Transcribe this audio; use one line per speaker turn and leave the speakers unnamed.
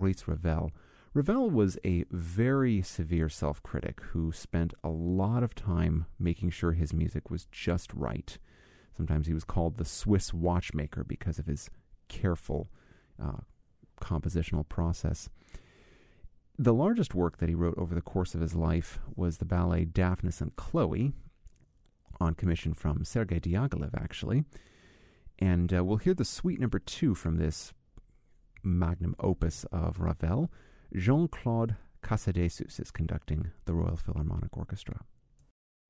Maurice Ravel. Ravel was a very severe self-critic who spent a lot of time making sure his music was just right. Sometimes he was called the Swiss watchmaker because of his careful compositional process. The largest work that he wrote over the course of his life was the ballet Daphnis and Chloe, on commission from Sergei Diaghilev, actually. And we'll hear the suite number 2 from this magnum opus of Ravel. Jean-Claude Casadesus is conducting the Royal Philharmonic Orchestra.